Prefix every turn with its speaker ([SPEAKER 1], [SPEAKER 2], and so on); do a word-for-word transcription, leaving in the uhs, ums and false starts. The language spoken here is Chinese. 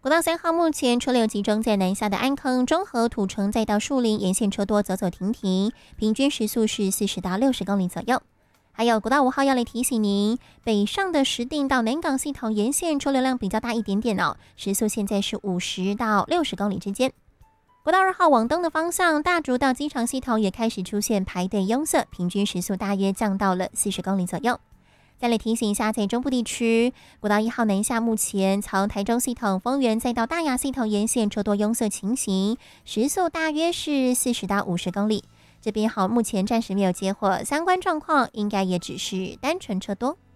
[SPEAKER 1] 国道三号目前车流集中在南下的安坑、中和、土城，再到树林，沿线车多，走走停停，平均时速是四十到六十公里左右。还有国道五号要来提醒您，北上的石碇到南港系统沿线车流量比较大一点点哦，时速现在是五十到六十公里之间。国道二号往东的方向，大竹到机场系统也开始出现排队拥塞，平均时速大约降到了四十公里左右。再来提醒一下，在中部地区，国道一号南下目前从台中系统、丰原再到大雅系统沿线车多拥塞情形，时速大约是四十到五十公里。这边好，目前暂时没有接获相关状况，应该也只是单纯车多。